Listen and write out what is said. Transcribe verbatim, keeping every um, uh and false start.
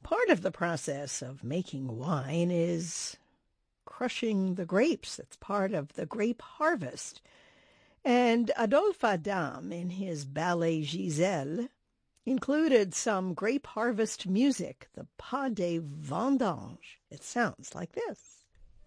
Part of the process of making wine is crushing the grapes. It's part of the grape harvest. And Adolphe Adam, in his ballet Giselle, included some grape harvest music, the Pas des Vendanges. It sounds like this.